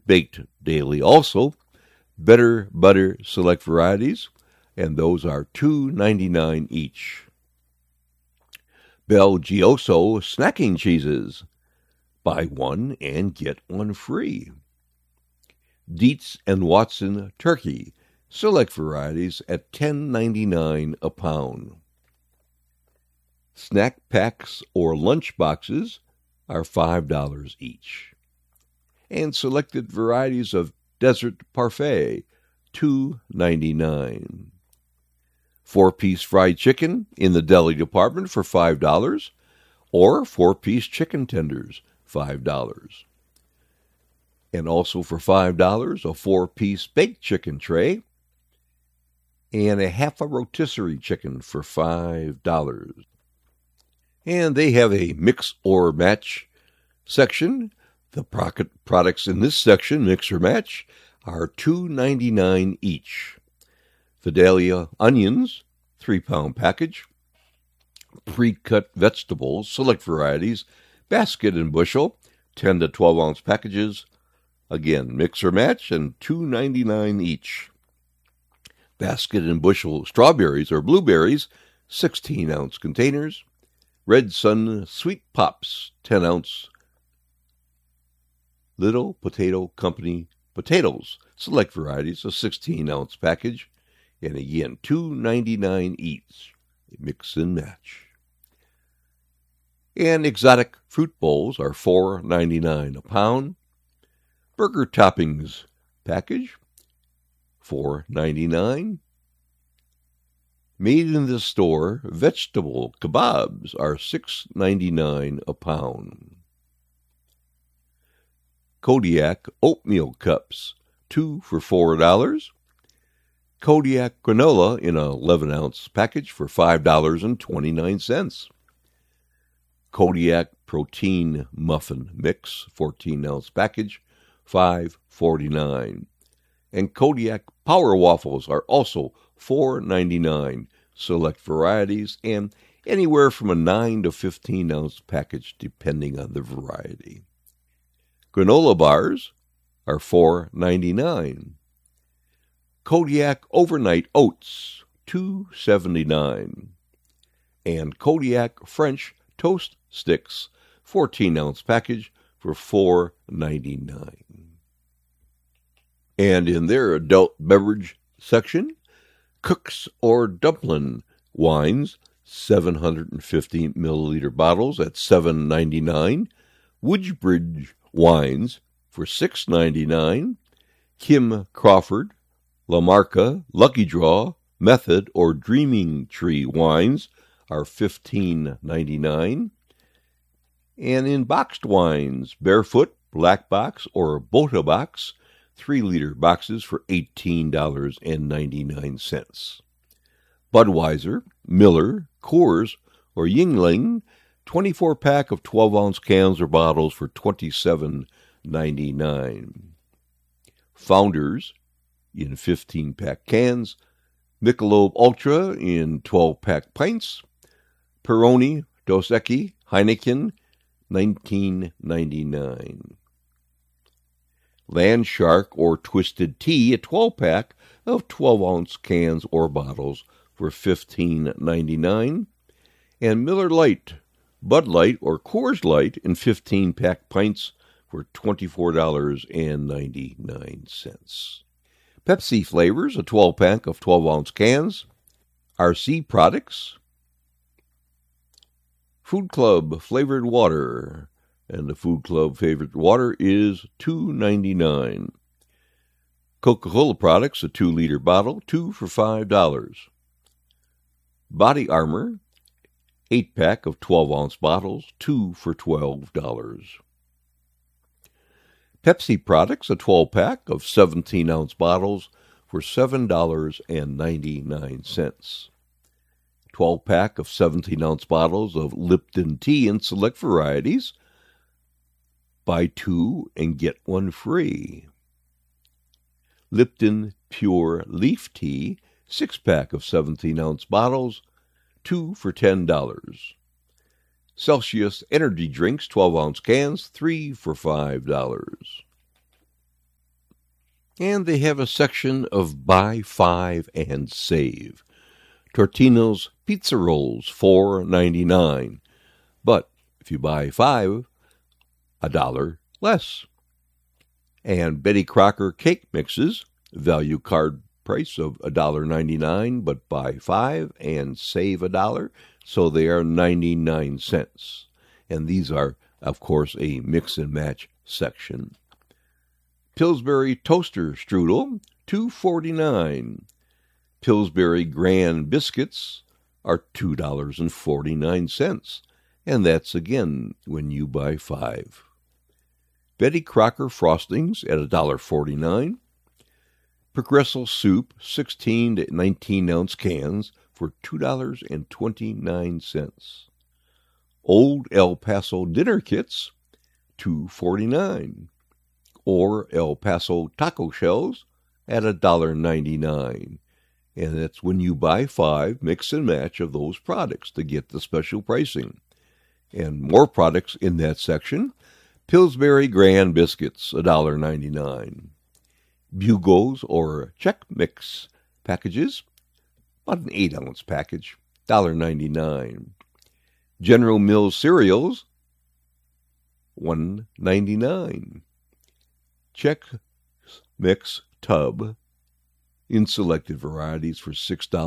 baked daily also. Better Butter Select Varieties, and those are $2.99 each. Belgioso Snacking Cheeses. Buy one and get one free. Dietz and Watson Turkey Select Varieties at $10.99 a pound. Snack packs or lunch boxes are $5 each. And selected varieties of Desert Parfait, $2.99. 4-piece fried chicken in the deli department for $5, or 4-piece chicken tenders, $5. And also for $5, a 4-piece baked chicken tray, and a half a rotisserie chicken for $5. And they have a mix or match section. The products in this section, mix or match, are $2.99 each. Vidalia onions, 3-pound package. Pre-cut vegetables, select varieties, basket and bushel, 10 to 12-ounce packages. Again, mix or match, and $2.99 each. Basket and bushel strawberries or blueberries, 16-ounce containers. Red Sun Sweet Pops, 10-ounce. Little Potato Company potatoes, select varieties, a 16-ounce package. And again, $2.99 each. Mix and match. And exotic fruit bowls are $4.99 a pound. Burger toppings package, $4.99. Made in the store vegetable kebabs are $6.99 a pound. Kodiak oatmeal cups, 2 for $4. Kodiak granola in an 11-ounce package for $5.29. Kodiak protein muffin mix, 14-ounce package, $5.49. And Kodiak power waffles are also $4.99, select varieties, and anywhere from a 9 to 15-ounce package depending on the variety. Granola bars are $4.99. Kodiak overnight oats, $2.79. And Kodiak French toast sticks, 14-ounce package for $4.99. And in their adult beverage section, Cook's or Dumpling wines, 750 milliliter bottles at $7.99. Woodbridge wines for $6.99. Kim Crawford, La Marca, Lucky Draw, Method, or Dreaming Tree wines are $15.99. And in boxed wines, Barefoot, Black Box, or Bota Box, 3-liter boxes for $18.99. Budweiser, Miller, Coors, or Yuengling, 24-pack of 12-ounce cans or bottles for $27.99. Founders in 15-pack cans, Michelob Ultra in 12-pack pints, Peroni, Dos Equis, Heineken, $19.99. Land Shark or Twisted Tea, a 12-pack of 12-ounce cans or bottles for $15.99. And Miller Lite, Bud Light, or Coors Light in 15-pack pints for $24.99. Pepsi Flavors, a 12-pack of 12-ounce cans. RC Products, Food Club Flavored Water, and the Food Club favorite water is $2.99. Coca-Cola Products, a 2-liter bottle, 2 for $5. Body Armor, 8-pack of 12-ounce bottles, 2 for $12. Pepsi Products, a 12-pack of 17-ounce bottles for $7.99. 12-pack of 17-ounce bottles of Lipton tea in select varieties. Buy 2 and get 1 free. Lipton Pure Leaf Tea, 6-pack of 17-ounce bottles, 2 for $10. Celsius Energy Drinks, 12-ounce cans, 3 for $5. And they have a section of buy 5 and save. Tortino's pizza rolls, $4.99. But if you buy 5, $1 less. And Betty Crocker cake mixes, value card price of $1.99, but buy 5 and save $1, so they are 99 cents. And these are, of course, a mix and match section. Pillsbury toaster strudel, $2.49. Pillsbury Grand biscuits are $2.49, and that's again when you buy 5. Betty Crocker frostings at $1.49. Progresso soup, 16 to 19 ounce cans for $2.29. Old El Paso dinner kits, $2.49. Or El Paso taco shells at $1.99. And that's when you buy 5, mix and match of those products to get the special pricing. And more products in that section. Pillsbury Grand biscuits, $1.99. Bugos or Check Mix packages, about an 8 ounce package, $1.99. General Mills cereals, $1.99. Check Mix tub in selected varieties for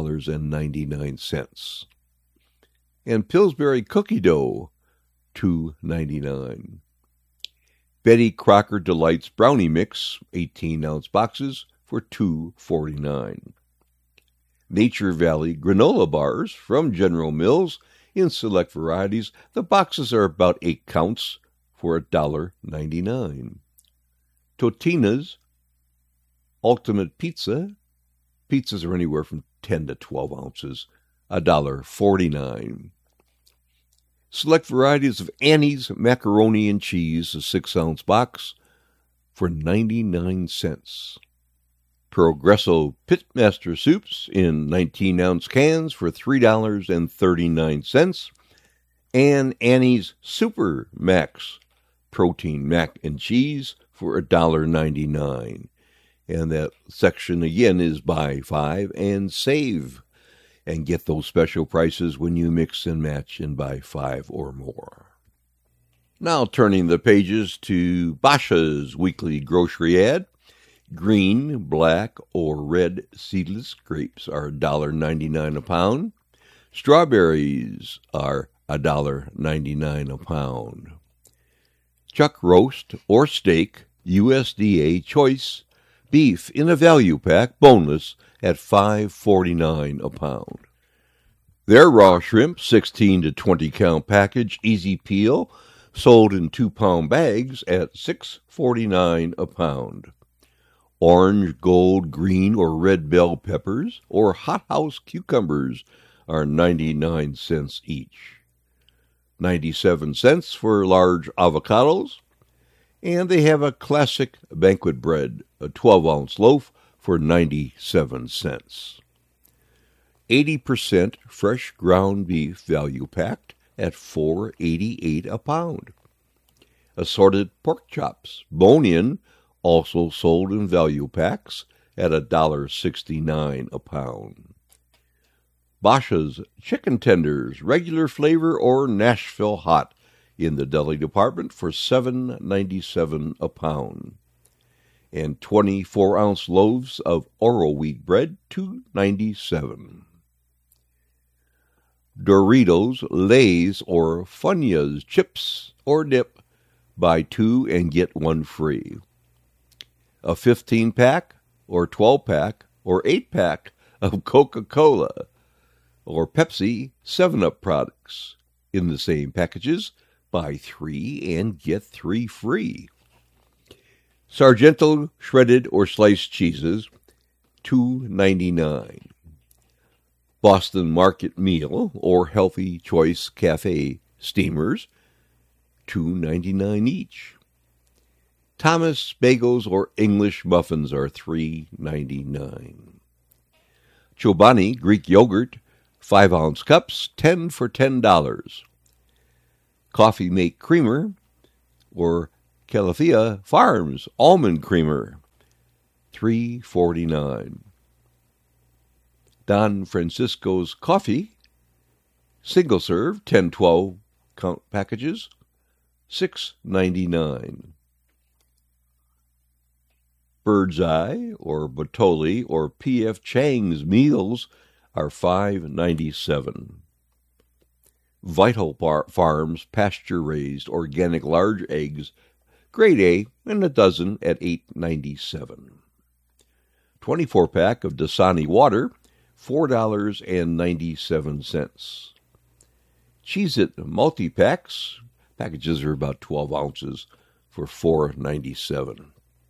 $6.99. And Pillsbury cookie dough, $2.99. Betty Crocker Delights brownie mix, 18 ounce boxes for $2.49. Nature Valley granola bars from General Mills in select varieties. The boxes are about 8 counts for $1.99. Totino's Ultimate Pizza. Pizzas are anywhere from 10 to 12 ounces, $1.49. Select varieties of Annie's macaroni and cheese, a 6 ounce box for 99 cents. Progresso Pitmaster soups in 19 ounce cans for $3.39. And Annie's Super Max protein mac and cheese for $1.99. And that section again is buy 5 and save. And get those special prices when you mix and match and buy 5 or more. Now turning the pages to Basha's weekly grocery ad. Green, black, or red seedless grapes are $1.99 a pound. Strawberries are $1.99 a pound. Chuck roast or steak, USDA choice, beef in a value pack, boneless, at $5.49 a pound. Their raw shrimp, 16 to 20 count package, easy peel, sold in 2-pound bags at $6.49 a pound. Orange, gold, green, or red bell peppers or hothouse cucumbers are 99 cents each. 97 cents for large avocados. And they have a classic banquet bread, a 12-ounce loaf, for 97 cents. 80% fresh ground beef value packed at $4.88 a pound. Assorted pork chops, bone-in, also sold in value packs at $1.69 a pound. Basha's chicken tenders, regular flavor or Nashville hot, in the deli department for $7.97 a pound. And 24-ounce loaves of Oro wheat bread, $2.97. Doritos, Lay's, or Funyuns chips or dip, buy 2 and get 1 free. A 15-pack or 12-pack or 8-pack of Coca-Cola or Pepsi 7-Up products in the same packages, buy 3 and get 3 free. Sargento shredded or sliced cheeses, $2.99. Boston Market Meal or Healthy Choice Cafe steamers, $2.99 each. Thomas bagels or English muffins are $3.99. Chobani Greek yogurt, 5-ounce cups, 10 for $10. Coffee Mate creamer or Califia Farms almond creamer, $3.49. Don Francisco's Coffee, single serve, 10-12 count packages, $6.99. Bird's Eye or Bertolli or P.F. Chang's meals are $5.97. Vital Farms pasture-raised organic large eggs, grade A, and a dozen at $8.97. 24-pack of Dasani water, $4.97. Cheez-It multi-packs, packages are about 12 ounces, for $4.97.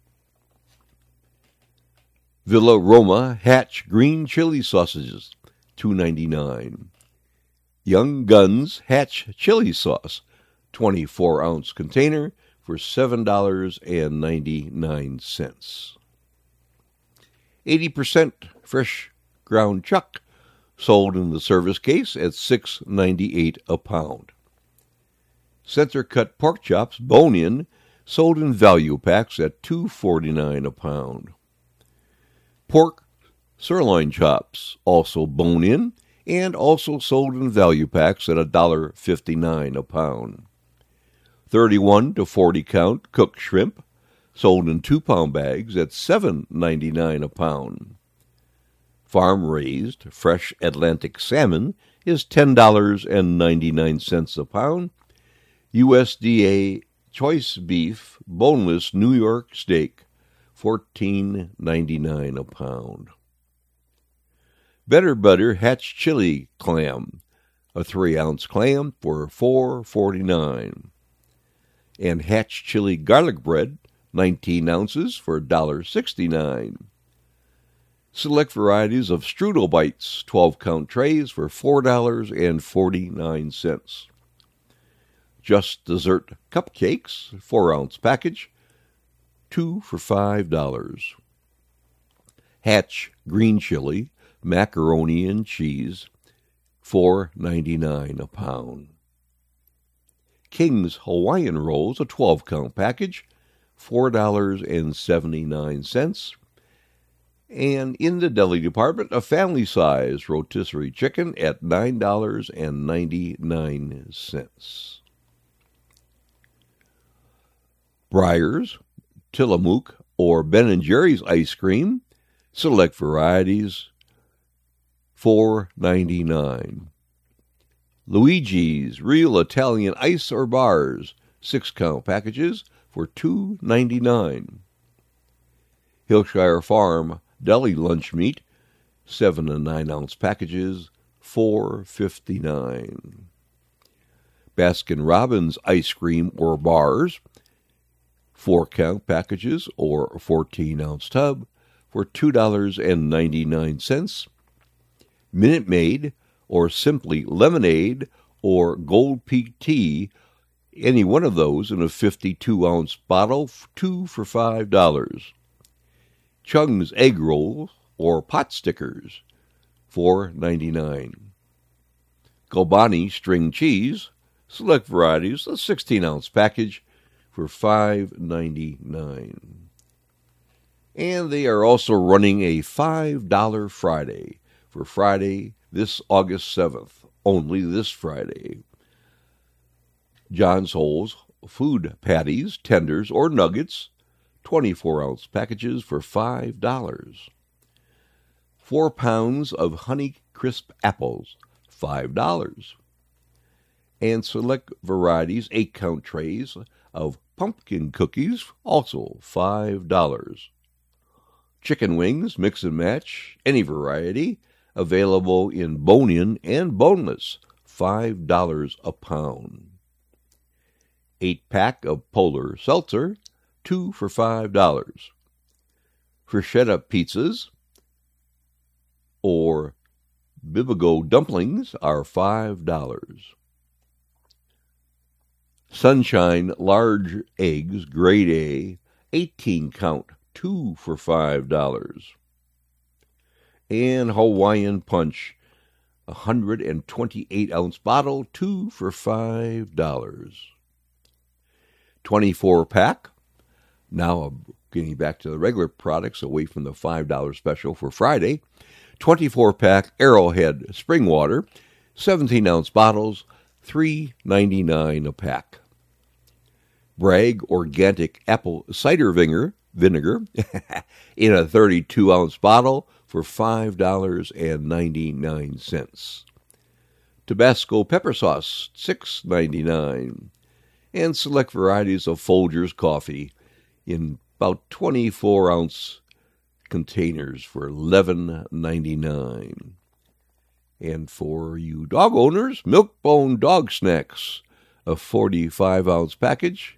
Villa Roma Hatch green chili sausages, $2.99. Young Guns Hatch chili sauce, 24-ounce container, for $7.99. 80% fresh ground chuck, sold in the service case at $6.98 a pound. Center cut pork chops, bone-in, sold in value packs at $2.49 a pound. Pork sirloin chops, also bone-in, and also sold in value packs at $1.59 a pound. 31 to 40 count cooked shrimp, sold in 2-pound bags at $7.99 a pound. Farm-raised fresh Atlantic salmon is $10.99 a pound. USDA choice beef boneless New York steak, $14.99 a pound. Better Butter Hatch chili clam, a 3-ounce clam for $4.49. And Hatch chili garlic bread, 19 ounces for $1.69. Select varieties of Strudel Bites, 12-count trays for $4.49. Just Dessert Cupcakes, 4-ounce package, 2 for $5. Hatch Green Chili, Macaroni and Cheese, $4.99 a pound. King's Hawaiian Rolls, a 12-count package, $4.79. And in the deli department, a family-size rotisserie chicken at $9.99. Breyers, Tillamook, or Ben & Jerry's ice cream, select varieties, $4.99. Luigi's Real Italian Ice or Bars, 6-count packages for $2.99. Hillshire Farm Deli Lunch Meat, 7 and 9-ounce packages, $4.59. Baskin-Robbins Ice Cream or Bars, 4-count packages or 14-ounce tub for $2.99. Minute Maid or simply Lemonade or Gold Peak Tea, any one of those in a 52-ounce bottle, 2 for $5. Chung's Egg Rolls or Pot Stickers, $4.99. Galbani String Cheese, select varieties, a 16-ounce package for $5.99. And they are also running a $5 Friday for Friday, this August 7th, only this Friday. John's Holes food patties, tenders, or nuggets, 24-ounce packages for $5. 4 pounds of Honey Crisp apples, $5. And select varieties, 8-count trays of pumpkin cookies, also $5. Chicken wings, mix and match, any variety, available in bone-in and boneless, $5 a pound. 8-pack of Polar Seltzer, 2 for $5. Freschetta pizzas or Bibigo dumplings are $5. Sunshine large eggs, grade A, 18-count, 2 for $5. And Hawaiian Punch, 128-ounce bottle, 2 for $5. 24-pack, now a Getting back to the regular products away from the $5 special for Friday, 24-pack Arrowhead Spring Water, 17-ounce bottles, $3.99 a pack. Bragg Organic Apple Cider Vinegar in a 32-ounce bottle for $5.99. Tabasco Pepper Sauce, $6.99. And select varieties of Folgers coffee in about 24-ounce containers for $11.99. And for you dog owners, Milk-Bone Dog Snacks, a 4.5-ounce package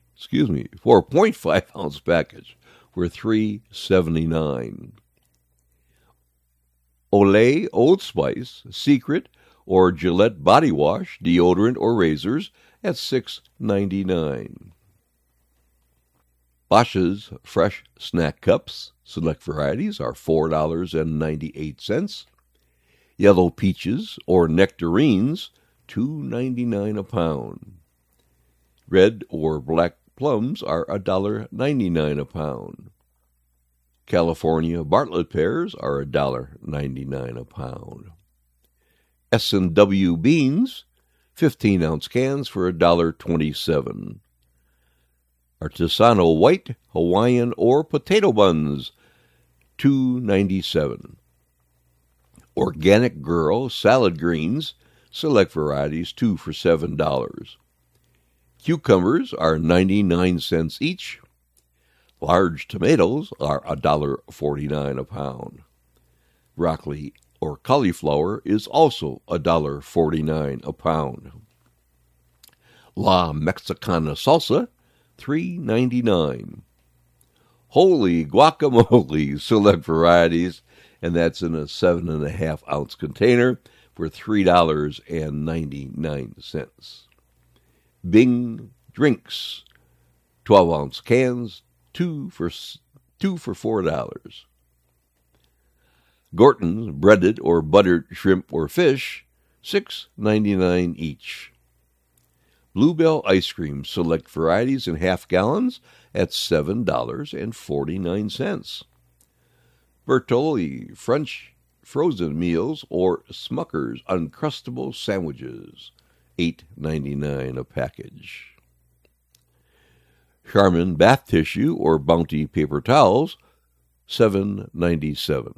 for $3.79. Olay Old Spice, Secret, or Gillette Body Wash, deodorant, or razors at $6.99. Bosch's Fresh Snack Cups, select varieties, are $4.98. Yellow Peaches or Nectarines, $2.99 a pound. Red or Black Plums are $1.99 a pound. California Bartlett pears are $1.99 a pound. S&W beans, 15-ounce cans for $1.27. Artisanal white, Hawaiian, or potato buns, $2.97. Organic Girl salad greens, select varieties, 2 for $7. Cucumbers are 99 cents each. Large tomatoes are $1.49 a pound. Broccoli or cauliflower is also $1.49 a pound. La Mexicana salsa, $3.99. Holy Guacamole select varieties, and that's in a 7.5-ounce container for $3.99. Bing drinks, 12-ounce cans, 2 for $4. Gorton's breaded or buttered shrimp or fish, $6.99 each. Bluebell ice cream, select varieties in half gallons at $7.49. Bertolli French frozen meals or Smucker's Uncrustable sandwiches, $8.99 a package. Charmin bath tissue or Bounty paper towels, $7.97.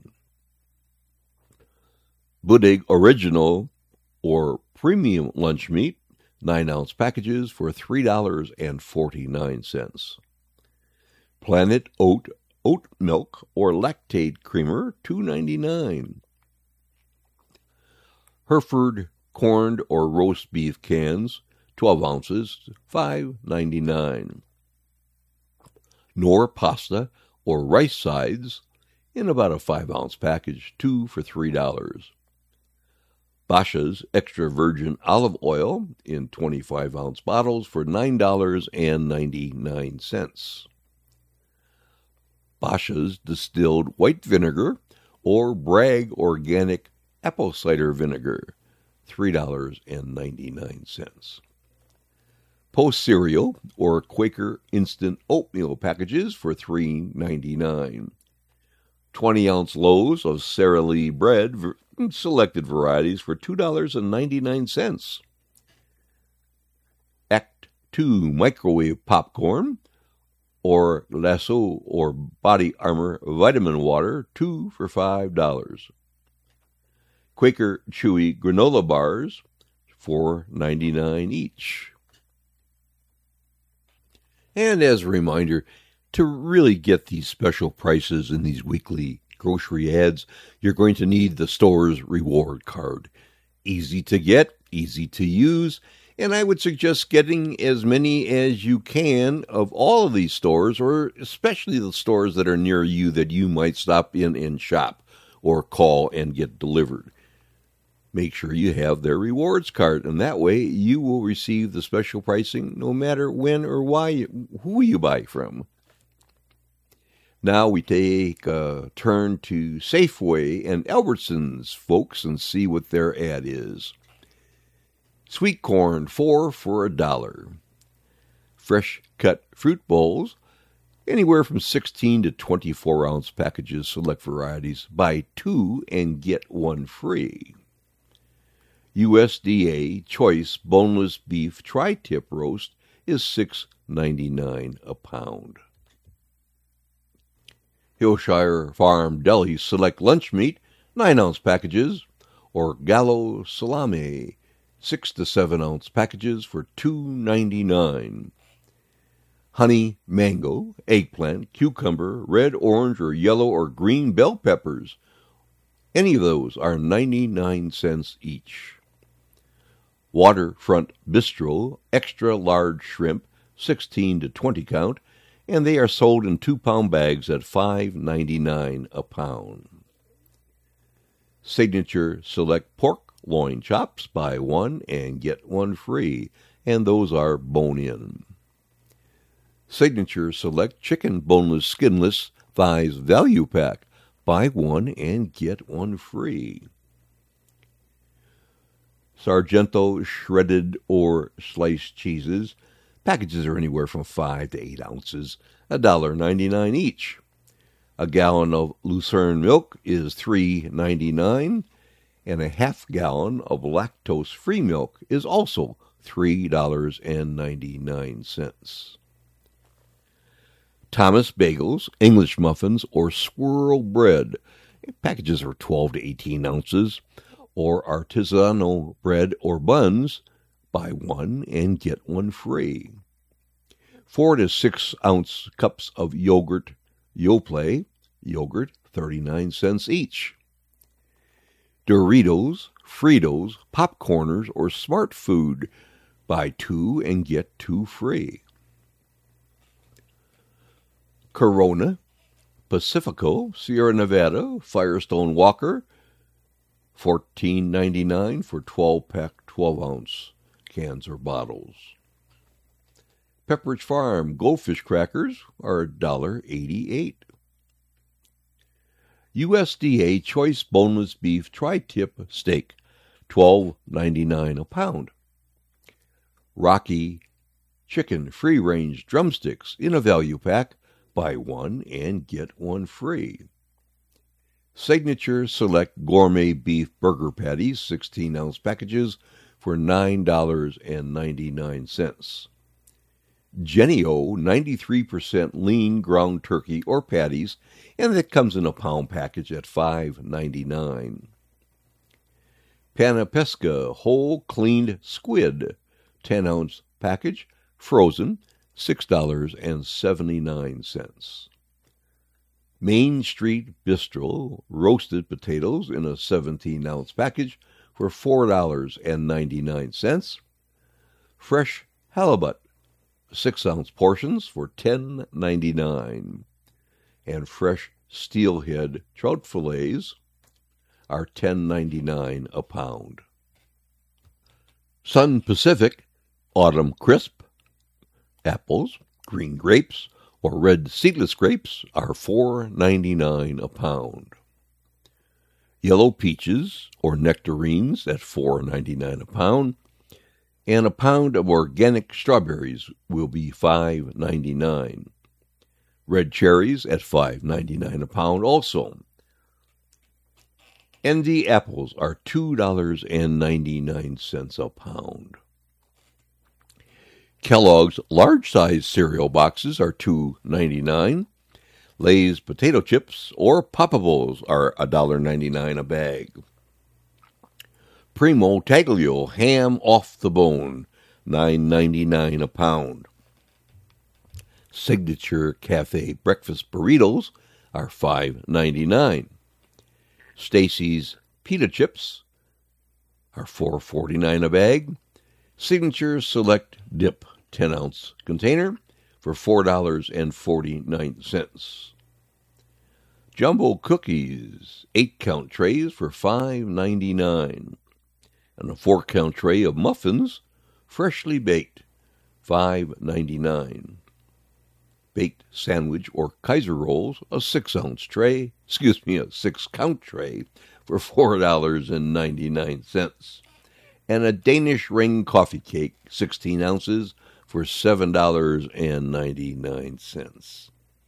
Buddig Original or Premium lunch meat, 9-ounce packages for $3.49. Planet Oat milk or Lactate creamer, $2.99. Hereford corned or roast beef cans, 12 ounces, $5.99. Knorr pasta or rice sides in about a 5-ounce package, 2 for $3. Bosch's extra virgin olive oil in 25-ounce bottles for $9.99. Bosch's distilled white vinegar or Bragg organic apple cider vinegar, $3.99. Post cereal or Quaker instant oatmeal packages for $3.99. 20-ounce loaves of Sara Lee bread, selected varieties, for $2.99. Act 2 microwave popcorn or Lasso or Body Armor vitamin water, 2 for $5. Quaker Chewy granola bars, $4.99 each. And as a reminder, to really get these special prices in these weekly grocery ads, you're going to need the store's reward card. Easy to get, easy to use, and I would suggest getting as many as you can of all of these stores, or especially the stores that are near you that you might stop in and shop or call and get delivered. Make sure you have their rewards card, and that way you will receive the special pricing no matter when or who you buy from. Now we take a turn to Safeway and Albertsons, folks, and see what their ad is. Sweet corn, 4 for $1. Fresh cut fruit bowls, Anywhere from 16 to 24 ounce packages, select varieties. Buy 2 and get 1 free. USDA Choice Boneless Beef Tri-Tip Roast is $6.99 a pound. Hillshire Farm Deli Select Lunch Meat, 9 ounce packages, or Gallo Salami, 6 to 7 ounce packages for $2.99. Honey mango, eggplant, cucumber, red, orange, or yellow or green bell peppers. Any of those are 99 cents each. Waterfront Bistro extra large shrimp, 16 to 20 count, and they are sold in 2-pound bags at $5.99 a pound. Signature Select Pork Loin Chops, buy 1 and get 1 free, and those are bone-in. Signature Select Chicken Boneless Skinless Thighs Value Pack, buy 1 and get 1 free. Sargento shredded or sliced cheeses. Packages are anywhere from 5 to 8 ounces, $1.99 each. A gallon of Lucerne milk is $3.99, and a half gallon of lactose-free milk is also $3.99. Thomas Bagels, English muffins, or swirl bread. Packages are 12 to 18 ounces. Or artisanal bread or buns, buy 1 and get 1 free. 4 to 6 ounce cups of yogurt, Yoplait, yogurt, 39 cents each. Doritos, Fritos, Popcorners, or Smart Food, buy 2 and get 2 free. Corona, Pacifico, Sierra Nevada, Firestone Walker, $14.99 for 12-pack 12-ounce cans or bottles. Pepperidge Farm Goldfish crackers are $1.88. USDA Choice Boneless Beef Tri-Tip Steak, $12.99 a pound. Rocky Chicken Free-Range Drumsticks in a value pack, buy 1 and get 1 free. Signature Select Gourmet Beef Burger Patties, 16-ounce packages for $9.99. Jennie-O 93% lean ground turkey or patties, and that comes in a pound package at $5.99. Panapesca whole cleaned squid, 10-ounce package, frozen, $6.79. Main Street Bistro roasted potatoes in a 17-ounce package for $4.99. Fresh halibut, 6-ounce portions for $10.99. And fresh steelhead trout fillets are $10.99 a pound. Sun Pacific Autumn Crisp apples, green grapes, or red seedless grapes are $4.99 a pound. Yellow peaches or nectarines at $4.99 a pound, and a pound of organic strawberries will be $5.99. Red cherries at $5.99 a pound also. And the apples are $2.99 a pound. Kellogg's large-size cereal boxes are $2.99. Lay's potato chips or Poppables are $1.99 a bag. Primo Taglio ham off the bone, $9.99 a pound. Signature Cafe breakfast burritos are $5.99. Stacy's pita chips are $4.49 a bag. Signature Select Dip 10-ounce container for $4.49. Jumbo Cookies 8-count trays for $5.99. And a 4-count tray of muffins, freshly baked, $5.99. Baked sandwich or Kaiser rolls, a 6-count tray for $4.99. And a Danish ring coffee cake, 16 ounces, for $7.99.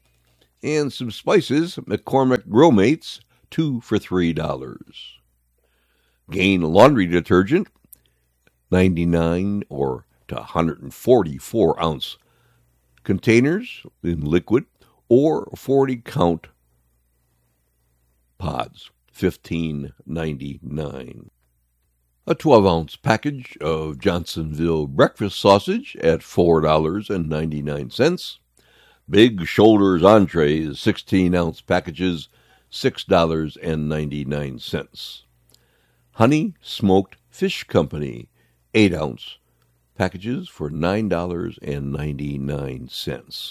And some spices, McCormick Grill Mates, 2 for $3. Gain laundry detergent, 99 or to 144-ounce containers in liquid or 40-count pods, $15.99. A 12-ounce package of Johnsonville breakfast sausage at $4.99. Big Shoulders entrees, 16-ounce packages, $6.99. Honey Smoked Fish Company, 8-ounce packages for $9.99.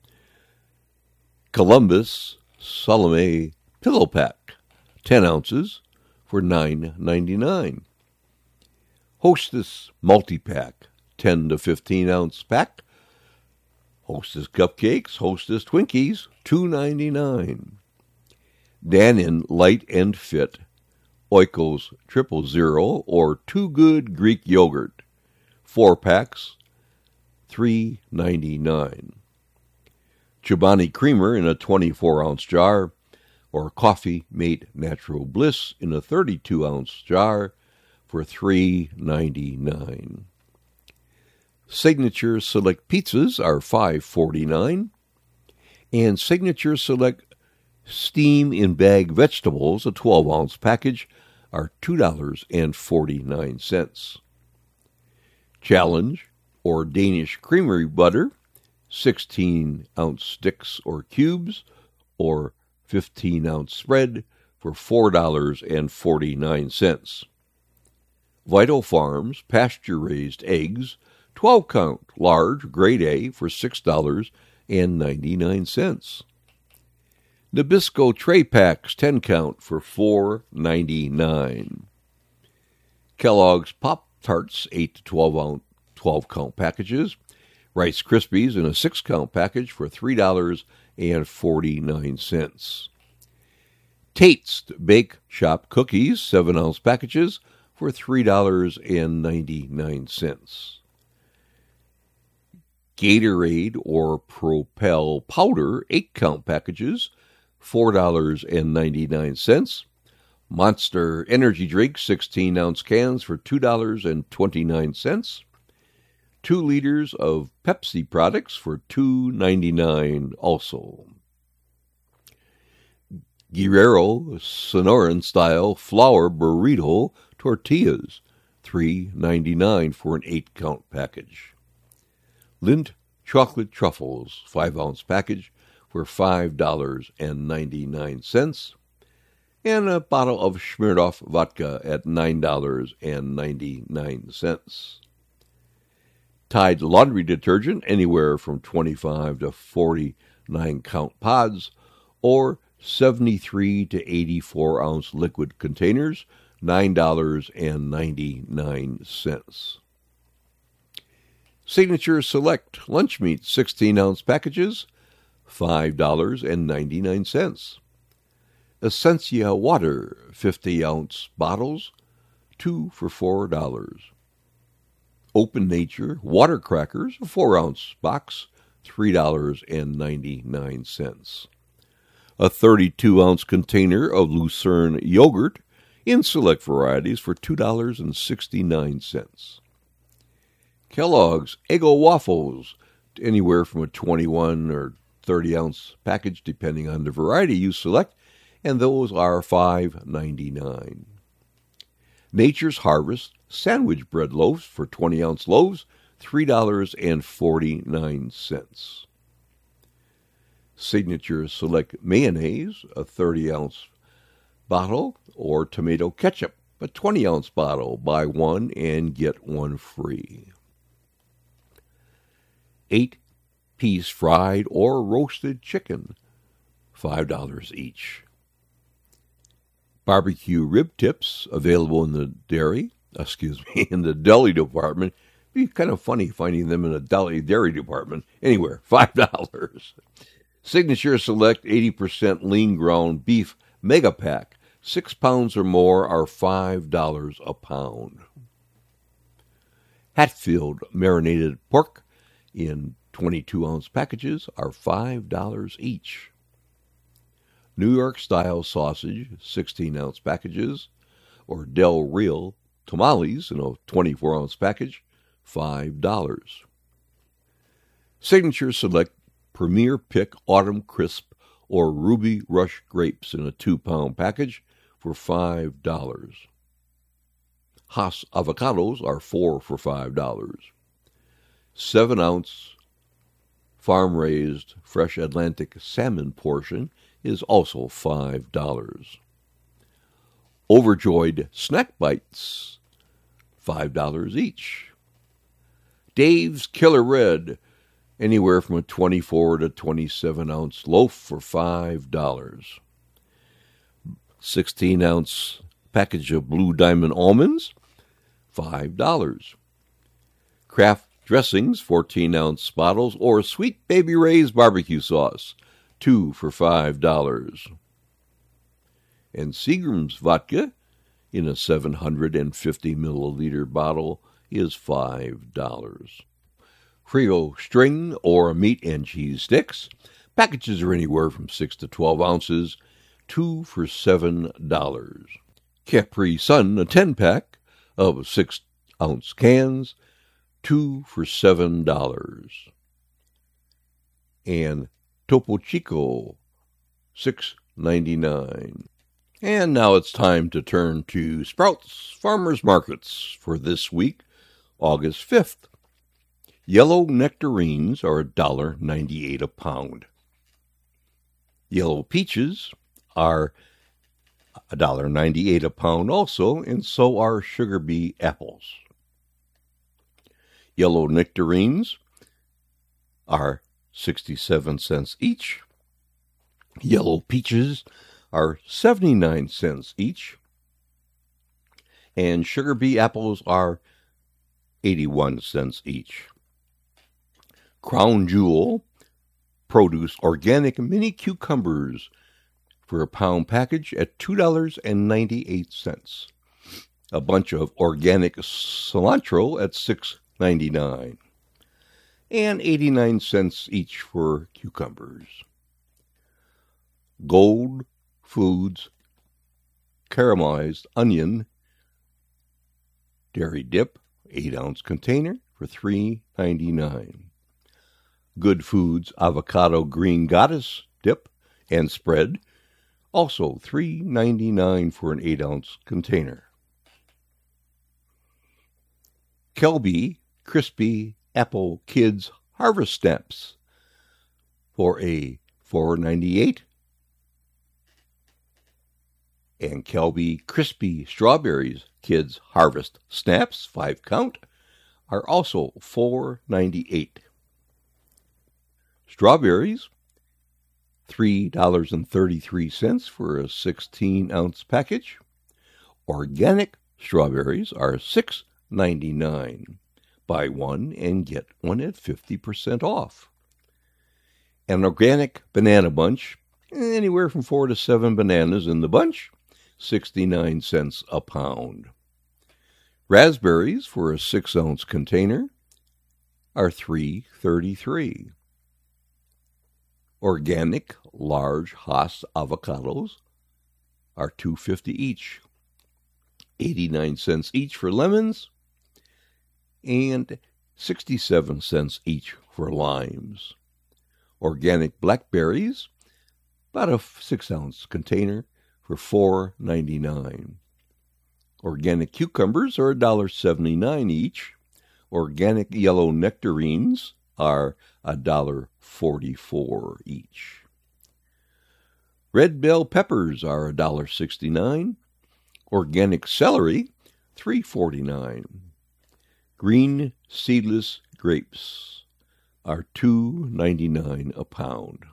Columbus Salome Pillow Pack, 10 ounces for $9.99. Hostess Multi-Pack, 10 to 15-ounce pack. Hostess Cupcakes, Hostess Twinkies, $2.99. Dannon Light and Fit, Oikos 000 or Too Good Greek Yogurt, 4 packs, $3.99. Chobani Creamer in a 24-ounce jar, or Coffee Mate Natural Bliss in a 32-ounce jar for $3.99. Signature Select Pizzas are $5.49, and Signature Select Steam in Bag Vegetables, a 12-ounce package, are $2.49. Challenge or Danish Creamery Butter, 16-ounce sticks or cubes, or 15-ounce spread for $4.49. Vital Farms pasture-raised eggs, 12-count large grade A for $6.99. Nabisco tray packs, 10-count for $4.99. Kellogg's Pop-Tarts, 8 to 12-count packages. Rice Krispies in a 6-count package for $3.49. Tate's Bake Shop cookies, 7-ounce packages for $3.99. Gatorade or Propel powder, 8-count packages, $4.99. Monster Energy Drink, 16-ounce cans for $2.29. 2 liters of Pepsi products for $2.99 also. Guerrero Sonoran-style flour burrito tortillas, $3.99 for an 8-count package. Lindt chocolate truffles, 5-ounce package for $5.99. And a bottle of Smirnoff vodka at $9.99. Tide laundry detergent, anywhere from 25 to 49-count pods, or 73 to 84-ounce liquid containers, $9.99. Signature Select lunch meat, 16-ounce packages, $5.99. Essentia water, 50-ounce bottles, 2 for $4. Open Nature water crackers, a 4-ounce box, $3.99. A 32-ounce container of Lucerne yogurt in select varieties for $2.69. Kellogg's Eggo waffles, anywhere from a 21 or 30-ounce package, depending on the variety you select, and those are $5.99. Nature's Harvest sandwich bread loaves for 20-ounce loaves, $3.49. Signature Select mayonnaise, a 30-ounce bottle, or tomato ketchup, a 20-ounce bottle. Buy one and get one free. 8-piece fried or roasted chicken, $5 each. Barbecue rib tips available in the in the deli department. It'd be kind of funny finding them in a dairy department. Anywhere, $5. Signature Select 80% lean ground beef mega pack, 6 pounds or more, are $5 a pound. Hatfield marinated pork in 22-ounce packages are $5 each. New York-style sausage, 16-ounce packages, or Del Real tamales in a 24-ounce package, $5. Signature Select Premier Pick Autumn Crisp or Ruby Rush grapes in a 2-pound package for $5. Hass avocados are 4 for $5. 7-ounce farm-raised fresh Atlantic salmon portion is also $5. Overjoyed snack bites, $5 each. Dave's Killer Red, anywhere from a 24 to 27-ounce loaf for $5. 16-ounce package of Blue Diamond almonds, $5. Kraft dressings, 14-ounce bottles, or Sweet Baby Ray's barbecue sauce, 2 for $5. And Seagram's vodka in a 750 milliliter bottle is $5. Frio string or meat and cheese sticks. Packages are anywhere from 6 to 12 ounces, 2 for $7. Capri Sun, a 10-pack of 6-ounce cans, 2 for $7. And Topo Chico, $6.99. And now it's time to turn to Sprouts Farmers Markets for this week, August 5th. Yellow nectarines are $1.98 a pound. Yellow peaches are $1.98 a pound also, and so are sugar bee apples. Yellow nectarines are 67 cents each. Yellow peaches are 79 cents each. And sugar bee apples are 81 cents each. Crown Jewel produce organic mini cucumbers for a pound package at $2.98. A bunch of organic cilantro at $6.99. And 89 cents each for cucumbers. Gold Foods caramelized onion dairy dip, 8-ounce container for $3.99. Good Foods avocado green goddess dip and spread, also $3.99 for an 8-ounce container. Kelby crispy apple kids harvest stamps for a $4.98. And Kelby crispy strawberries kids harvest snaps, 5 count, are also $4.98. Strawberries, $3.33 for a 16-ounce package. Organic strawberries are $6.99. Buy one and get one at 50% off. An organic banana bunch, anywhere from 4 to 7 bananas in the bunch, 69 cents a pound. Raspberries for a 6-ounce container are $3.33. Organic large Hass avocados are $2.50 each. 89 cents each for lemons and 67 cents each for limes. Organic blackberries, about a 6-ounce container for $4.99. Organic cucumbers are $1.79 each. Organic yellow nectarines are $1.44 each. Red bell peppers are $1.69. Organic celery, $3.49. Green seedless grapes are $2.99 a pound.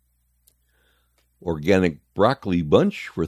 Organic broccoli bunch for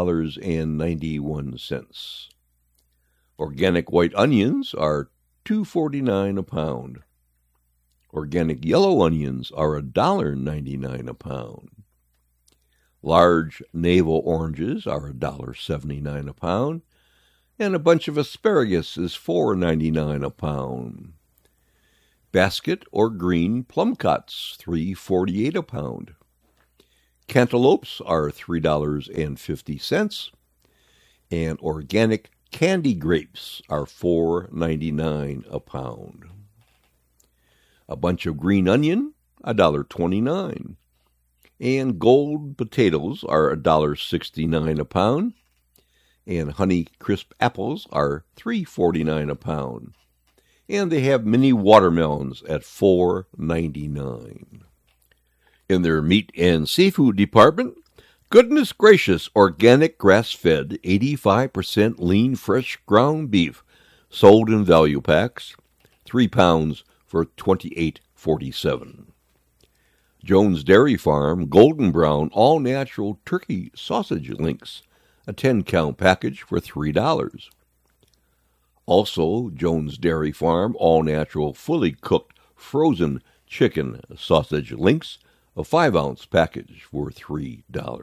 $3.91. Organic white onions are $2.49 a pound. Organic yellow onions are $1.99 a pound. Large navel oranges are $1.79 a pound, and a bunch of asparagus is $4.99 a pound. Basket or green plum cuts, $3.48 a pound. Cantaloupes are $3.50, and organic candy grapes are $4.99 a pound. A bunch of green onion, $1.29. And gold potatoes are $1.69 a pound. And Honey Crisp apples are $3.49 a pound. And they have mini watermelons at $4.99. In their meat and seafood department, goodness gracious, organic grass-fed 85% lean fresh ground beef sold in value packs, 3 pounds for $28.47. Jones Dairy Farm Golden Brown all-natural turkey sausage links, a 10-count package for $3. Also, Jones Dairy Farm all-natural fully cooked frozen chicken sausage links, a 5-ounce package for $3.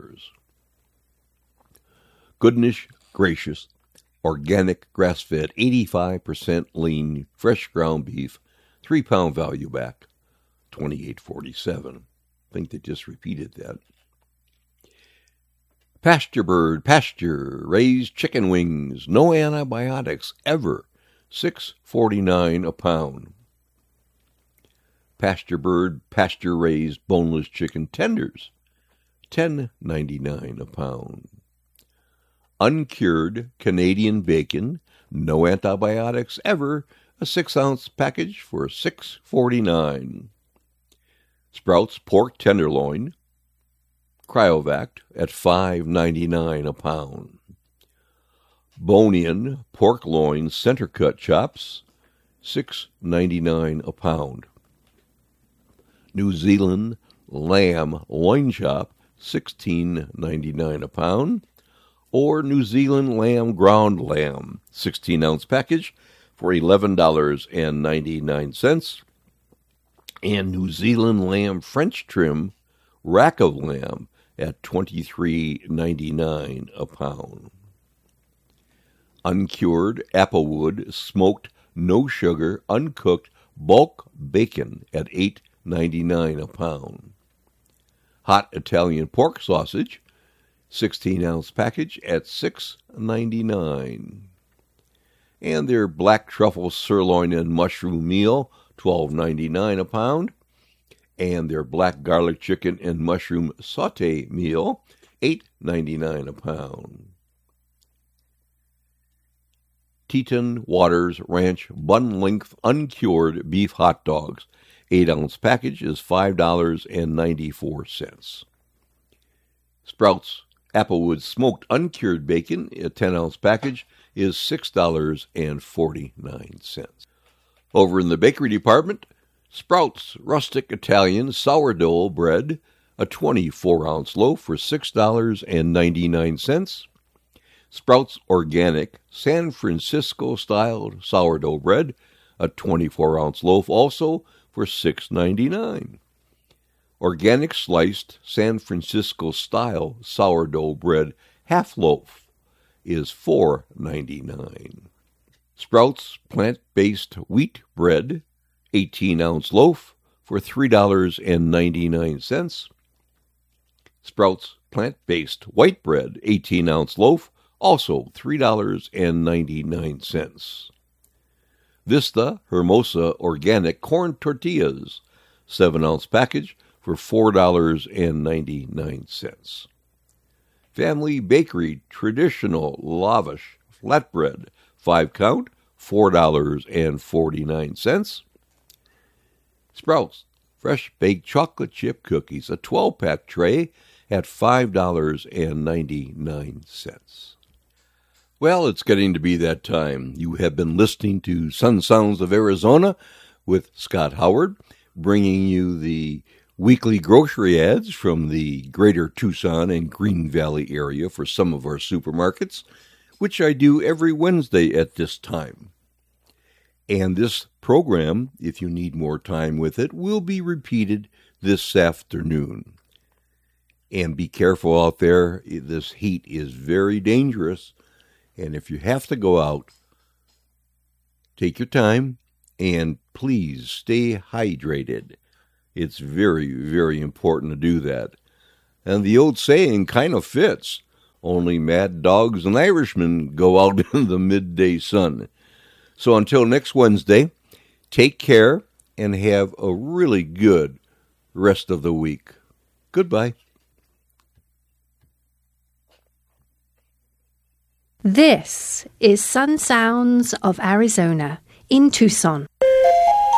Goodness gracious, organic grass-fed 85% lean fresh ground beef, 3-pound value back, $28.47. I think they just repeated that. Pasture Bird pasture raised chicken wings, no antibiotics ever, $6.49 a pound. Pasture Bird pasture raised boneless chicken tenders, $10.99 a pound. Uncured Canadian bacon, no antibiotics ever, a 6-ounce package for $6.49. Sprouts pork tenderloin, cryovac at $5.99 a pound. Bone-in pork loin center cut chops, $6.99 a pound. New Zealand lamb loin chop, $16.99 a pound. Or New Zealand lamb ground lamb, 16-ounce package for $11.99. And New Zealand lamb French trim rack of lamb at $23.99 a pound. Uncured applewood smoked no sugar uncooked bulk bacon at $8.99 a pound. Hot Italian pork sausage, 16-ounce package at $6.99. And their black truffle sirloin and mushroom meal, $12.99 a pound. And their black garlic chicken and mushroom saute meal, $8.99 a pound. Teton Waters Ranch bun-length uncured beef hot dogs, 8-ounce package is $5.94. Sprouts Applewood smoked uncured bacon, a 10-ounce package, is $6.49. Over in the bakery department, Sprouts Rustic Italian sourdough bread, a 24-ounce loaf for $6.99. Sprouts Organic San Francisco-style sourdough bread, a 24-ounce loaf also for $6.99. Organic sliced San Francisco-style sourdough bread half loaf is $4.99. Sprouts plant-based wheat bread, 18-ounce loaf for $3.99. Sprouts plant-based white bread, 18-ounce loaf, also $3.99. Vista Hermosa organic corn tortillas, 7-ounce package for $4.99. Family Bakery traditional lavish flatbread, 5-count, $4.49. Sprouts fresh baked chocolate chip cookies, a 12-pack tray at $5.99. Well, it's getting to be that time. You have been listening to Sun Sounds of Arizona with Scott Howard, bringing you the weekly grocery ads from the greater Tucson and Green Valley area for some of our supermarkets, which I do every Wednesday at this time. And this program, if you need more time with it, will be repeated this afternoon. And be careful out there. This heat is very dangerous. And if you have to go out, take your time and please stay hydrated. It's very, very important to do that. And the old saying kind of fits. Only mad dogs and Irishmen go out in the midday sun. So until next Wednesday, take care and have a really good rest of the week. Goodbye. This is Sun Sounds of Arizona in Tucson.